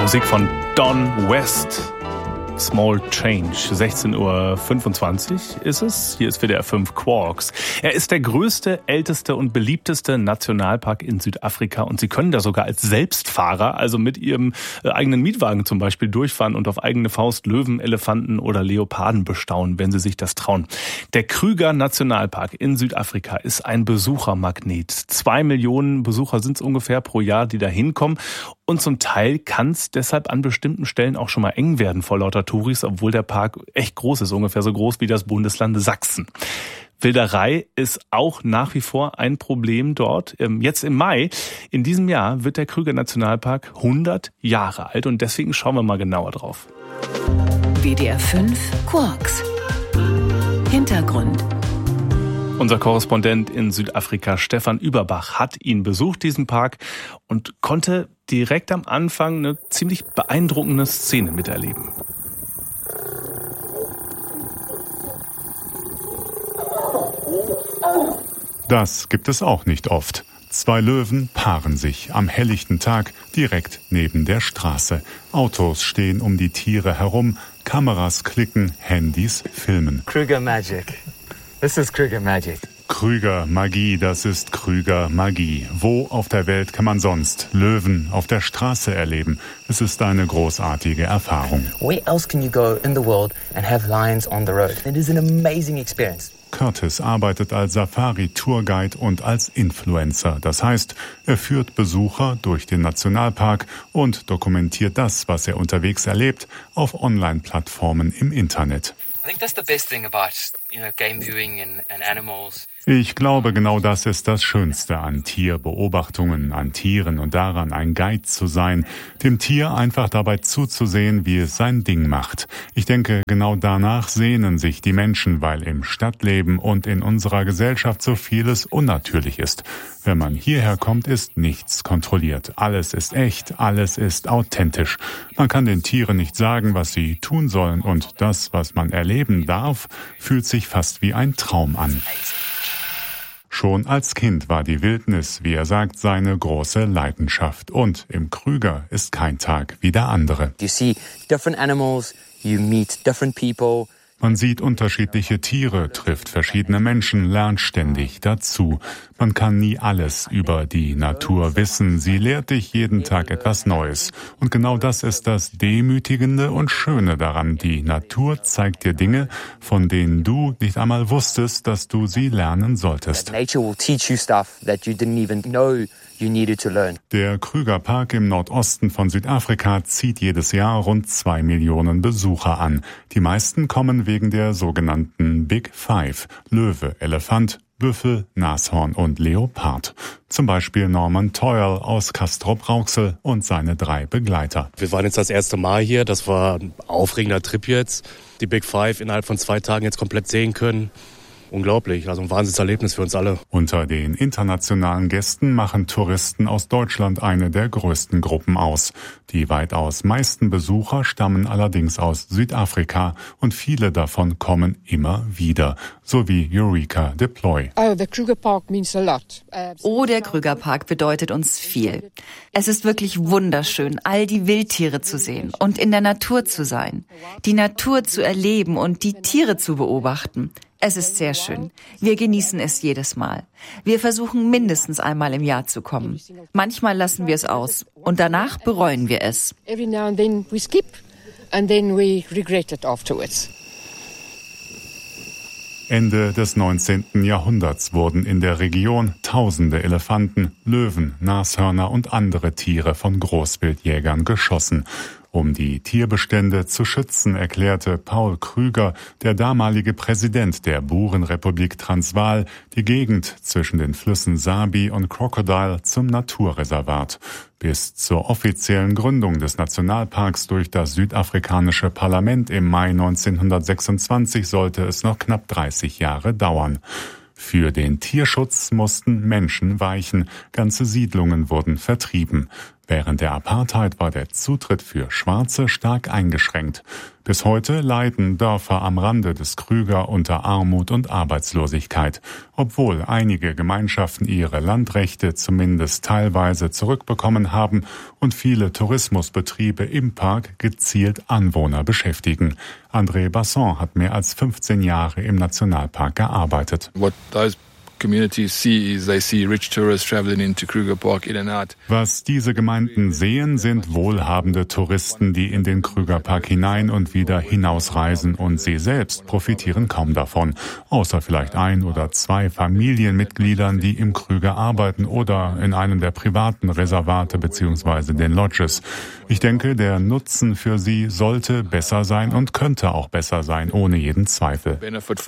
Musik von Don West. Small Change. 16:25 Uhr ist es. Hier ist WDR 5 Quarks. Er ist der größte, älteste und beliebteste Nationalpark in Südafrika. Und Sie können da sogar als Selbstfahrer, also mit Ihrem eigenen Mietwagen zum Beispiel, durchfahren und auf eigene Faust Löwen, Elefanten oder Leoparden bestaunen, wenn Sie sich das trauen. Der Kruger Nationalpark in Südafrika ist ein Besuchermagnet. 2 Millionen Besucher sind es ungefähr pro Jahr, die da hinkommen. Und zum Teil kann es deshalb an bestimmten Stellen auch schon mal eng werden vor lauter Touris, obwohl der Park echt groß ist, ungefähr so groß wie das Bundesland Sachsen. Wilderei ist auch nach wie vor ein Problem dort. Jetzt im Mai, in diesem Jahr, wird der Kruger Nationalpark 100 Jahre alt und deswegen schauen wir mal genauer drauf. WDR 5 Quarks. Hintergrund. Unser Korrespondent in Südafrika, Stefan Überbach, hat ihn besucht, diesen Park, und konnte direkt am Anfang eine ziemlich beeindruckende Szene miterleben. Das gibt es auch nicht oft. 2 Löwen paaren sich am helllichten Tag direkt neben der Straße. Autos stehen um die Tiere herum, Kameras klicken, Handys filmen. Kruger Magic. This is Kruger Magic. Kruger Magie, das ist Kruger Magie. Wo auf der Welt kann man sonst Löwen auf der Straße erleben? Es ist eine großartige Erfahrung. Where else can you go in the world and have lions on the road? It is an amazing experience. Curtis arbeitet als Safari-Tourguide und als Influencer. Das heißt, er führt Besucher durch den Nationalpark und dokumentiert das, was er unterwegs erlebt, auf Online-Plattformen im Internet. Ich glaube, genau das ist das Schönste an Tierbeobachtungen, an Tieren und daran, ein Guide zu sein, dem Tier einfach dabei zuzusehen, wie es sein Ding macht. Ich denke, genau danach sehnen sich die Menschen, weil im Stadtleben und in unserer Gesellschaft so vieles unnatürlich ist. Wenn man hierher kommt, ist nichts kontrolliert. Alles ist echt, alles ist authentisch. Man kann den Tieren nicht sagen, was sie tun sollen, und das, was man erleben darf, fühlt sich fast wie ein Traum an. Schon als Kind war die Wildnis, wie er sagt, seine große Leidenschaft. Und im Kruger ist kein Tag wie der andere. You see different animals, you meet different people. Man sieht unterschiedliche Tiere, trifft verschiedene Menschen, lernt ständig dazu. Man kann nie alles über die Natur wissen. Sie lehrt dich jeden Tag etwas Neues. Und genau das ist das Demütigende und Schöne daran. Die Natur zeigt dir Dinge, von denen du nicht einmal wusstest, dass du sie lernen solltest. Nature will teach you stuff that you didn't even know you needed to learn. Der Kruger Park im Nordosten von Südafrika zieht jedes Jahr rund 2 Millionen Besucher an. Die meisten kommen wegen der sogenannten Big Five: Löwe, Elefant, Büffel, Nashorn und Leopard. Zum Beispiel Norman Toyle aus Castrop-Rauxel und seine 3 Begleiter. Wir waren jetzt das erste Mal hier. Das war ein aufregender Trip jetzt. Die Big Five innerhalb von 2 Tagen jetzt komplett sehen können. Unglaublich, also ein Wahnsinnserlebnis für uns alle. Unter den internationalen Gästen machen Touristen aus Deutschland eine der größten Gruppen aus. Die weitaus meisten Besucher stammen allerdings aus Südafrika und viele davon kommen immer wieder, so wie Eureka Deploy. Der Kruger Park bedeutet uns viel. Es ist wirklich wunderschön, all die Wildtiere zu sehen und in der Natur zu sein, die Natur zu erleben und die Tiere zu beobachten. Es ist sehr schön. Wir genießen es jedes Mal. Wir versuchen mindestens einmal im Jahr zu kommen. Manchmal lassen wir es aus und danach bereuen wir es. Ende des 19. Jahrhunderts wurden in der Region tausende Elefanten, Löwen, Nashörner und andere Tiere von Großwildjägern geschossen. Um die Tierbestände zu schützen, erklärte Paul Kruger, der damalige Präsident der Burenrepublik Transvaal, die Gegend zwischen den Flüssen Sabi und Crocodile zum Naturreservat. Bis zur offiziellen Gründung des Nationalparks durch das südafrikanische Parlament im Mai 1926 sollte es noch knapp 30 Jahre dauern. Für den Tierschutz mussten Menschen weichen, ganze Siedlungen wurden vertrieben. Während der Apartheid war der Zutritt für Schwarze stark eingeschränkt. Bis heute leiden Dörfer am Rande des Kruger unter Armut und Arbeitslosigkeit, obwohl einige Gemeinschaften ihre Landrechte zumindest teilweise zurückbekommen haben und viele Tourismusbetriebe im Park gezielt Anwohner beschäftigen. André Basson hat mehr als 15 Jahre im Nationalpark gearbeitet. Was diese Gemeinden sehen, sind wohlhabende Touristen, die in den Krugerpark hinein und wieder hinausreisen, und sie selbst profitieren kaum davon, außer vielleicht 1 oder 2 Familienmitgliedern, die im Kruger arbeiten oder in einem der privaten Reservate bzw. den Lodges. Ich denke, der Nutzen für sie sollte besser sein und könnte auch besser sein, ohne jeden Zweifel.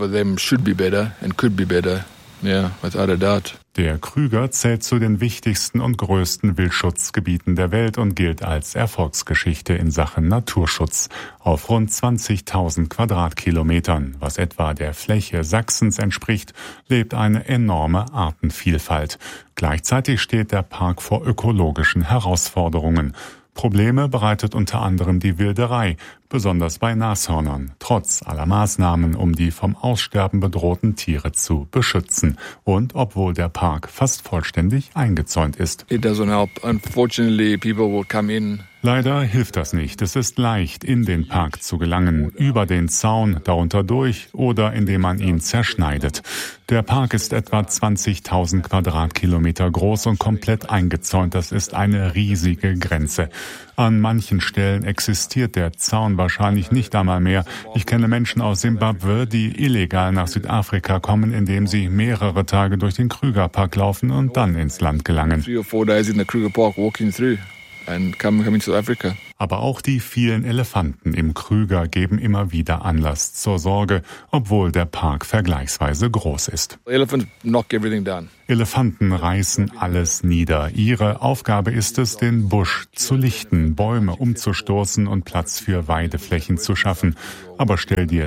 Yeah, without a doubt. Der Kruger zählt zu den wichtigsten und größten Wildschutzgebieten der Welt und gilt als Erfolgsgeschichte in Sachen Naturschutz. Auf rund 20.000 Quadratkilometern, was etwa der Fläche Sachsens entspricht, lebt eine enorme Artenvielfalt. Gleichzeitig steht der Park vor ökologischen Herausforderungen. Probleme bereitet unter anderem die Wilderei, besonders bei Nashörnern, trotz aller Maßnahmen, um die vom Aussterben bedrohten Tiere zu beschützen. Und obwohl der Park fast vollständig eingezäunt ist. It doesn't help. Unfortunately, people will come in. Leider hilft das nicht. Es ist leicht, in den Park zu gelangen, über den Zaun, darunter durch oder indem man ihn zerschneidet. Der Park ist etwa 20.000 Quadratkilometer groß und komplett eingezäunt. Das ist eine riesige Grenze. An manchen Stellen existiert der Zaun wahrscheinlich nicht einmal mehr. Ich kenne Menschen aus Simbabwe, die illegal nach Südafrika kommen, indem sie mehrere Tage durch den Krugerpark laufen und dann ins Land gelangen. 3 or 4 days in the Kruger Park walking through and coming to Africa. Aber auch die vielen Elefanten im Kruger geben immer wieder Anlass zur Sorge, obwohl der Park vergleichsweise groß ist. Elephants knock everything down. Elefanten reißen alles nieder. Ihre Aufgabe ist es, den Busch zu lichten, Bäume umzustoßen und Platz für Weideflächen zu schaffen. Aber stell dir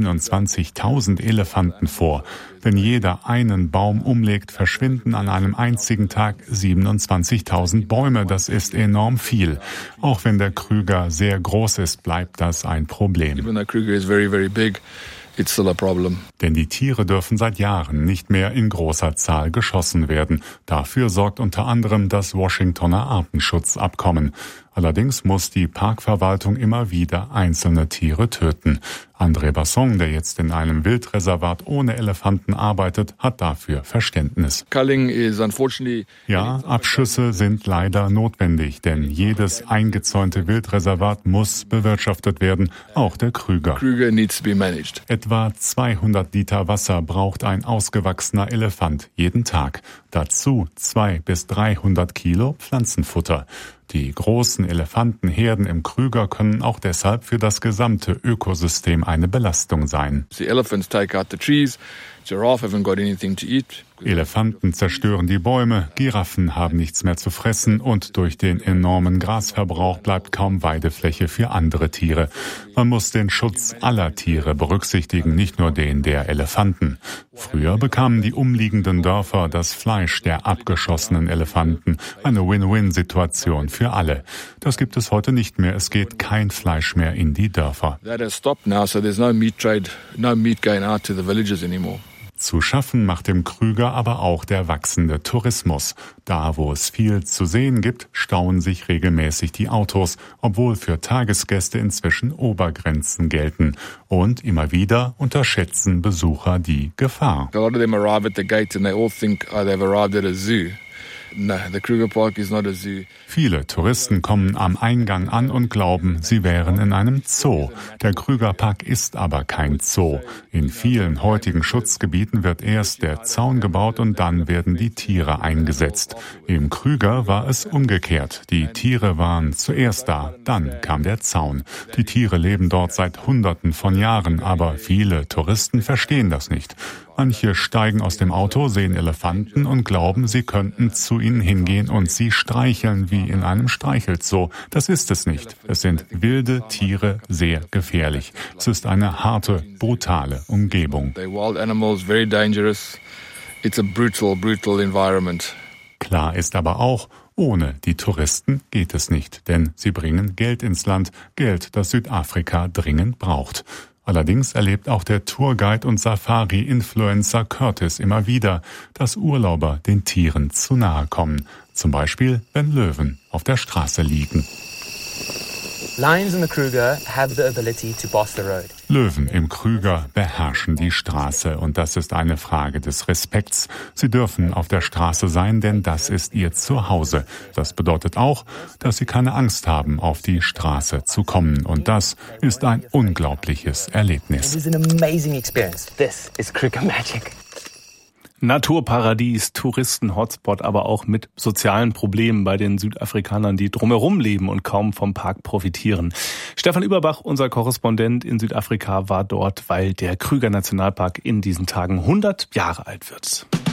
27.000 Elefanten vor. Wenn jeder einen Baum umlegt, verschwinden an einem einzigen Tag 27.000 Bäume. Das ist enorm viel. Auch wenn der Kruger sehr groß ist, bleibt das ein Problem. Even though Kruger is very, very big, it's still a problem. Denn die Tiere dürfen seit Jahren nicht mehr in großer Zahl geschossen werden. Dafür sorgt unter anderem das Washingtoner Artenschutzabkommen. Allerdings muss die Parkverwaltung immer wieder einzelne Tiere töten. André Basson, der jetzt in einem Wildreservat ohne Elefanten arbeitet, hat dafür Verständnis. Culling is unfortunately. Ja, Abschüsse sind leider notwendig, denn jedes eingezäunte Wildreservat muss bewirtschaftet werden, auch der Kruger. Kruger needs to be managed. Etwa 200 Liter Wasser braucht ein ausgewachsener Elefant jeden Tag. Dazu 200 bis 300 Kilo Pflanzenfutter. Die großen Elefantenherden im Kruger können auch deshalb für das gesamte Ökosystem eine Belastung sein. The elephants take out the trees. Giraffe haven't got anything to eat. Elefanten zerstören die Bäume, Giraffen haben nichts mehr zu fressen und durch den enormen Grasverbrauch bleibt kaum Weidefläche für andere Tiere. Man muss den Schutz aller Tiere berücksichtigen, nicht nur den der Elefanten. Früher bekamen die umliegenden Dörfer das Fleisch der abgeschossenen Elefanten, eine Win-Win-Situation für alle. Das gibt es heute nicht mehr, es geht kein Fleisch mehr in die Dörfer. That has stopped now, so there's no meat trade, no meat going out to the villages anymore. Zu schaffen macht dem Kruger aber auch der wachsende Tourismus. Da, wo es viel zu sehen gibt, stauen sich regelmäßig die Autos, obwohl für Tagesgäste inzwischen Obergrenzen gelten. Und immer wieder unterschätzen Besucher die Gefahr. A lot of them arrive at the gate and they all think they've arrived at a zoo. No, the Kruger Park is not a zoo. Viele Touristen kommen am Eingang an und glauben, sie wären in einem Zoo. Der Krugerpark ist aber kein Zoo. In vielen heutigen Schutzgebieten wird erst der Zaun gebaut und dann werden die Tiere eingesetzt. Im Kruger war es umgekehrt. Die Tiere waren zuerst da, dann kam der Zaun. Die Tiere leben dort seit Hunderten von Jahren, aber viele Touristen verstehen das nicht. Manche steigen aus dem Auto, sehen Elefanten und glauben, sie könnten zu ihnen hingehen und sie streicheln wie in einem Streichelzoo. Das ist es nicht. Es sind wilde Tiere, sehr gefährlich. Es ist eine harte, brutale Umgebung. They're wild animals, very dangerous. It's a brutal environment. Klar ist aber auch, Ohne die Touristen geht es nicht, denn sie bringen Geld ins Land, Geld, das Südafrika dringend braucht. Allerdings erlebt auch der Tourguide und Safari-Influencer Curtis immer wieder, dass Urlauber den Tieren zu nahe kommen. Zum Beispiel, wenn Löwen auf der Straße liegen. Lions in the Kruger have the ability to boss the road. Löwen im Kruger beherrschen die Straße und das ist eine Frage des Respekts. Sie dürfen auf der Straße sein, denn das ist ihr Zuhause. Das bedeutet auch, dass sie keine Angst haben, auf die Straße zu kommen und das ist ein unglaubliches Erlebnis. It is an amazing experience. This is Kruger magic. Naturparadies, Touristen-Hotspot, aber auch mit sozialen Problemen bei den Südafrikanern, die drumherum leben und kaum vom Park profitieren. Stefan Überbach, unser Korrespondent in Südafrika, war dort, weil der Kruger Nationalpark in diesen Tagen 100 Jahre alt wird.